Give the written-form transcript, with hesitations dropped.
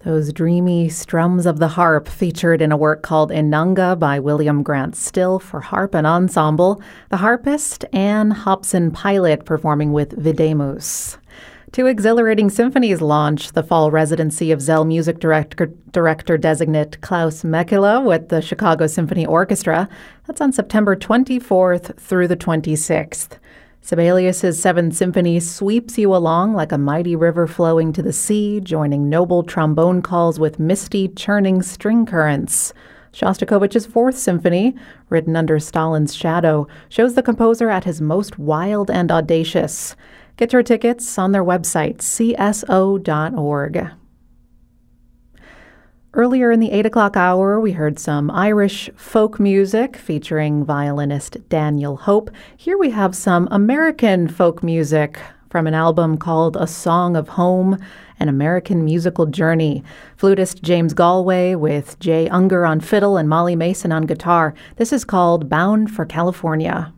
Those dreamy strums of the harp featured in a work called Inanga by William Grant Still for harp and ensemble. The harpist Anne Hobson-Pilot performing with Videmus. Two exhilarating symphonies launch the fall residency of Zell music director-designate Klaus Mekela with the Chicago Symphony Orchestra. That's on September 24th through the 26th. Sibelius's Seventh Symphony sweeps you along like a mighty river flowing to the sea, joining noble trombone calls with misty, churning string currents. Shostakovich's Fourth Symphony, written under Stalin's shadow, shows the composer at his most wild and audacious. Get your tickets on their website, cso.org. Earlier in the 8 o'clock hour, we heard some Irish folk music featuring violinist Daniel Hope. Here we have some American folk music from an album called A Song of Home, an American musical journey. Flutist James Galway with Jay Unger on fiddle and Molly Mason on guitar. This is called Bound for California.